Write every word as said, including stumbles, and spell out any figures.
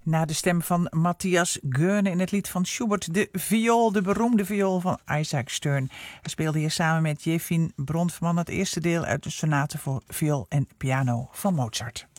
Na de stem van Matthias Goerne in het lied van Schubert, de viool, de beroemde viool van Isaac Stern. Hij speelde hier samen met Jefim Bronfman het eerste deel uit de sonate voor viool en piano van Mozart.